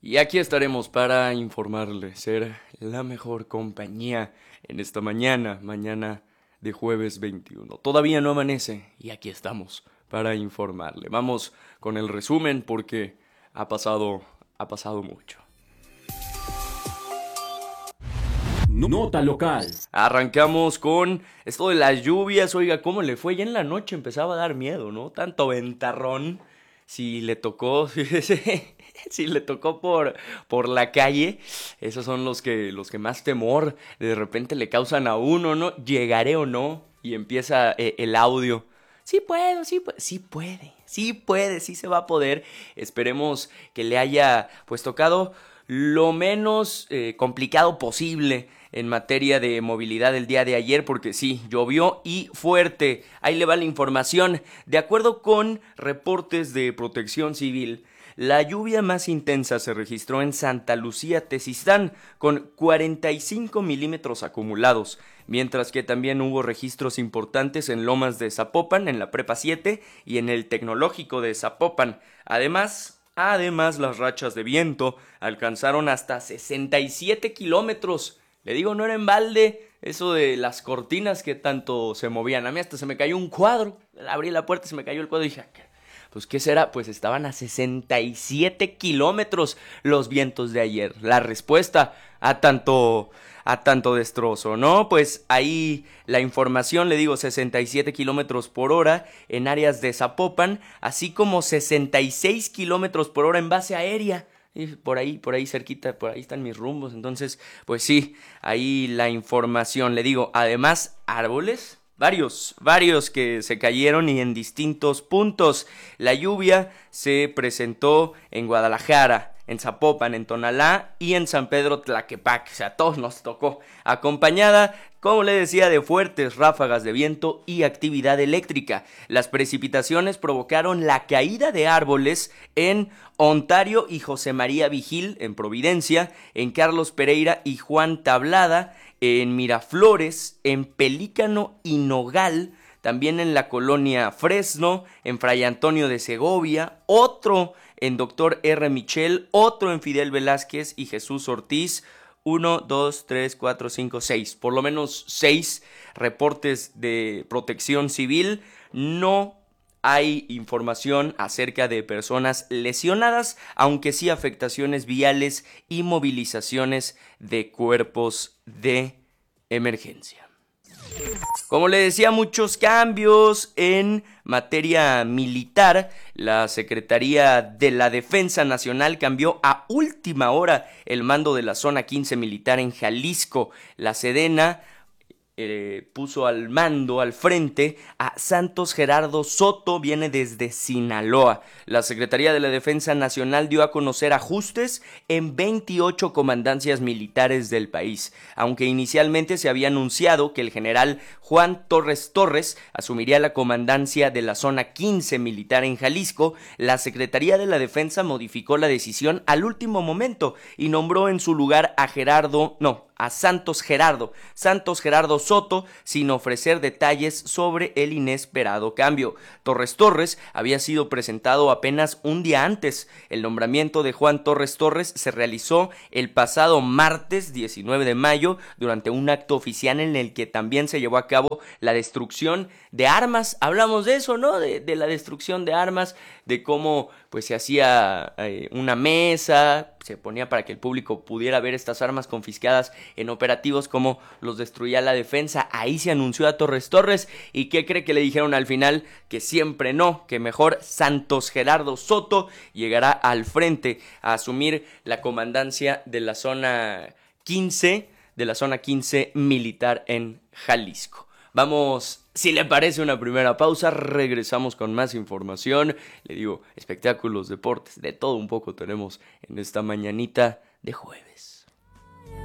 Y aquí estaremos para informarle, ser la mejor compañía en esta mañana de jueves 21. Todavía no amanece y aquí estamos para informarle. Vamos con el resumen porque ha pasado mucho. Nota local. Arrancamos con esto de las lluvias. Oiga, ¿cómo le fue? Ya en la noche empezaba a dar miedo, ¿no? Tanto ventarrón. Si le tocó, si le tocó por la calle, esos son los que más temor de repente le causan a uno, ¿no? ¿Llegaré o no? Y empieza el audio. Sí puedo, sí se va a poder. Esperemos que le haya pues tocado lo menos complicado posible en materia de movilidad el día de ayer, porque sí, llovió y fuerte. Ahí le va la información. De acuerdo con reportes de Protección Civil, la lluvia más intensa se registró en Santa Lucía, Tezistán, con 45 milímetros acumulados, mientras que también hubo registros importantes en Lomas de Zapopan, en la Prepa 7 y en el Tecnológico de Zapopan. Además, las rachas de viento alcanzaron hasta 67 kilómetros. Le digo, no era en balde eso de las cortinas que tanto se movían. A mí hasta se me cayó un cuadro. Abrí la puerta y se me cayó el cuadro y dije, pues ¿qué será? Pues estaban a 67 kilómetros los vientos de ayer. La respuesta a tanto destrozo, ¿no? Pues ahí la información, le digo, 67 kilómetros por hora en áreas de Zapopan, así como 66 kilómetros por hora en base aérea. Y por ahí cerquita, por ahí están mis rumbos. Entonces, pues sí, ahí la información, le digo, además, árboles. Varios que se cayeron y en distintos puntos. La lluvia se presentó en Guadalajara, en Zapopan, en Tonalá y en San Pedro Tlaquepaque. O sea, a todos nos tocó. Acompañada, como le decía, de fuertes ráfagas de viento y actividad eléctrica. Las precipitaciones provocaron la caída de árboles en Ontario y José María Vigil, en Providencia, en Carlos Pereira y Juan Tablada, en Miraflores, en Pelícano y Nogal, también en la colonia Fresno, en Fray Antonio de Segovia, otro en Doctor R. Michel, otro en Fidel Velázquez y Jesús Ortiz. 1, 2, 3, 4, 5, 6. Por lo menos 6 reportes de Protección Civil. No hay información acerca de personas lesionadas, aunque sí afectaciones viales y movilizaciones de cuerpos de emergencia. Como le decía, muchos cambios en materia militar. La Secretaría de la Defensa Nacional cambió a última hora el mando de la Zona 15 militar en Jalisco. La Sedena puso al mando, al frente, a Santos Gerardo Soto, viene desde Sinaloa. La Secretaría de la Defensa Nacional dio a conocer ajustes en 28 comandancias militares del país, aunque inicialmente se había anunciado que el general Juan Torres Torres asumiría la comandancia de la Zona 15 militar en Jalisco. La Secretaría de la Defensa modificó la decisión al último momento y nombró en su lugar a Santos Gerardo Soto, sin ofrecer detalles sobre el inesperado cambio. Torres había sido presentado apenas un día antes. El nombramiento de Juan Torres se realizó el pasado martes 19 de mayo durante un acto oficial en el que también se llevó a cabo la destrucción de armas. Hablamos de eso, ¿no? De la destrucción de armas, de cómo pues se hacía una mesa, se ponía para que el público pudiera ver estas armas confiscadas en operativos, como los destruía la defensa. Ahí se anunció a Torres y ¿qué cree que le dijeron al final? Que siempre no, que mejor Santos Gerardo Soto llegará al frente a asumir la comandancia de la zona 15 militar en Jalisco. Vamos, si le parece, una primera pausa, regresamos con más información. Le digo, espectáculos, deportes, de todo un poco tenemos en esta mañanita de jueves.